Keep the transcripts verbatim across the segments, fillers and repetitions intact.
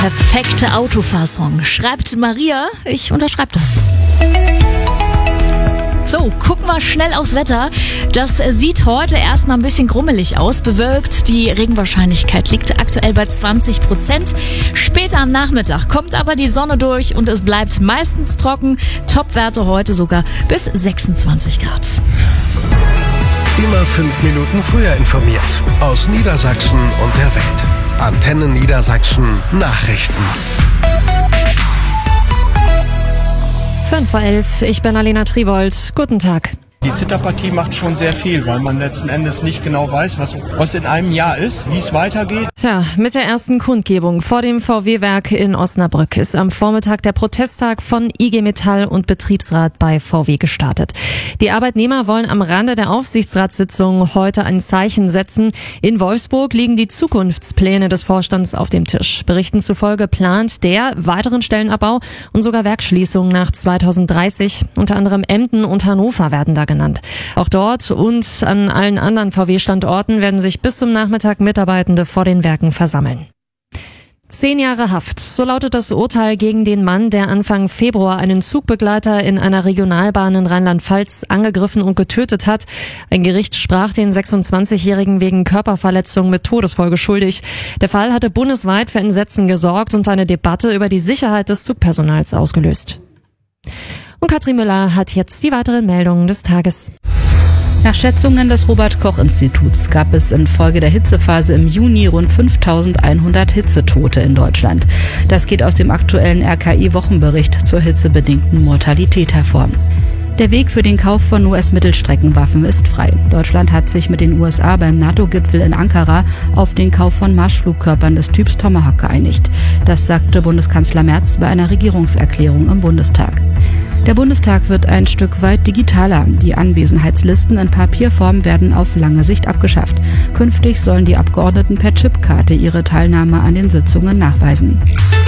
Perfekte Autofahrsong. Schreibt Maria, ich unterschreibe das. So, guck mal schnell aufs Wetter. Das sieht heute erstmal ein bisschen grummelig aus, bewölkt. Die Regenwahrscheinlichkeit liegt aktuell bei zwanzig Prozent. Später am Nachmittag kommt aber die Sonne durch und es bleibt meistens trocken. Topwerte heute sogar bis sechsundzwanzig Grad. Immer fünf Minuten früher informiert. Aus Niedersachsen und der Welt. Antenne Niedersachsen Nachrichten. fünf vor elf, ich bin Alena Triwold. Guten Tag. Die Zitterpartie macht schon sehr viel, weil man letzten Endes nicht genau weiß, was, was in einem Jahr ist, wie es weitergeht. Tja, mit der ersten Kundgebung vor dem V W-Werk in Osnabrück ist am Vormittag der Protesttag von I G Metall und Betriebsrat bei V W gestartet. Die Arbeitnehmer wollen am Rande der Aufsichtsratssitzung heute ein Zeichen setzen. In Wolfsburg liegen die Zukunftspläne des Vorstands auf dem Tisch. Berichten zufolge plant der weiteren Stellenabbau und sogar Werksschließungen nach zweitausenddreißig. Unter anderem Emden und Hannover werden da genannt. Auch dort und an allen anderen V W-Standorten werden sich bis zum Nachmittag Mitarbeitende vor den Werken versammeln. Zehn Jahre Haft. So lautet das Urteil gegen den Mann, der Anfang Februar einen Zugbegleiter in einer Regionalbahn in Rheinland-Pfalz angegriffen und getötet hat. Ein Gericht sprach den sechsundzwanzigjährigen wegen Körperverletzung mit Todesfolge schuldig. Der Fall hatte bundesweit für Entsetzen gesorgt und eine Debatte über die Sicherheit des Zugpersonals ausgelöst. Und Katrin Müller hat jetzt die weiteren Meldungen des Tages. Nach Schätzungen des Robert-Koch-Instituts gab es infolge der Hitzephase im Juni rund fünftausendeinhundert Hitzetote in Deutschland. Das geht aus dem aktuellen R K I-Wochenbericht zur hitzebedingten Mortalität hervor. Der Weg für den Kauf von U S-Mittelstreckenwaffen ist frei. Deutschland hat sich mit den U S A beim NATO-Gipfel in Ankara auf den Kauf von Marschflugkörpern des Typs Tomahawk geeinigt. Das sagte Bundeskanzler Merz bei einer Regierungserklärung im Bundestag. Der Bundestag wird ein Stück weit digitaler. Die Anwesenheitslisten in Papierform werden auf lange Sicht abgeschafft. Künftig sollen die Abgeordneten per Chipkarte ihre Teilnahme an den Sitzungen nachweisen.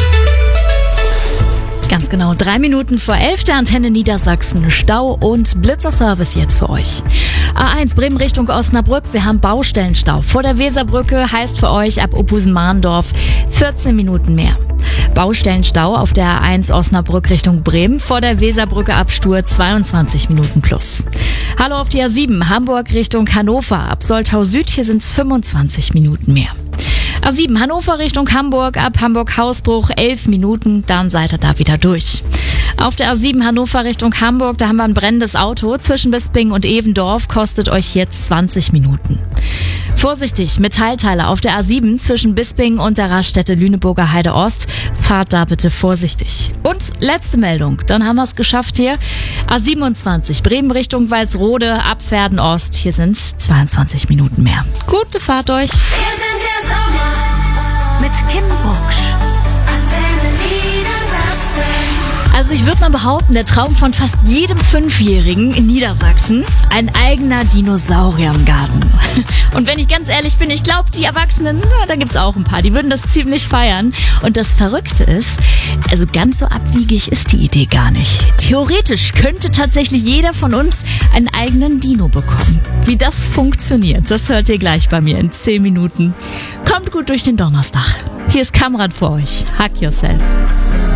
Ganz genau, drei Minuten vor elf der Antenne Niedersachsen. Stau und Blitzerservice jetzt für euch. A eins Bremen Richtung Osnabrück, wir haben Baustellenstau. Vor der Weserbrücke heißt für euch ab Ophusen-Mahndorf vierzehn Minuten mehr. Baustellenstau auf der A eins Osnabrück Richtung Bremen. Vor der Weserbrücke ab Stur zweiundzwanzig Minuten plus. Hallo auf die A sieben Hamburg Richtung Hannover. Ab Soltau Süd, hier sind es fünfundzwanzig Minuten mehr. A sieben Hannover Richtung Hamburg, ab Hamburg-Hausbruch elf Minuten, dann seid ihr da wieder durch. Auf der A sieben Hannover Richtung Hamburg, da haben wir ein brennendes Auto. Zwischen Bisping und Evendorf kostet euch jetzt zwanzig Minuten. Vorsichtig, Metallteile auf der A sieben zwischen Bisping und der Raststätte Lüneburger Heide Ost. Fahrt da bitte vorsichtig. Und letzte Meldung, dann haben wir es geschafft hier. A siebenundzwanzig Bremen Richtung Walsrode, ab Verden Ost. Hier sind es zweiundzwanzig Minuten mehr. Gute Fahrt euch. Wir sind der Sommer mit Kim Bucksch. Antenne Niedersachsen. Also ich würde mal behaupten, der Traum von fast jedem Fünfjährigen in Niedersachsen, ein eigener Dinosaurier im Garten. Und wenn ich ganz ehrlich bin, ich glaube, die Erwachsenen, na, da gibt's auch ein paar, die würden das ziemlich feiern. Und das Verrückte ist, also ganz so abwiegig ist die Idee gar nicht. Theoretisch könnte tatsächlich jeder von uns einen eigenen Dino bekommen. Wie das funktioniert, das hört ihr gleich bei mir in zehn Minuten. Kommt gut durch den Donnerstag. Hier ist Kamrat für euch. Hug yourself.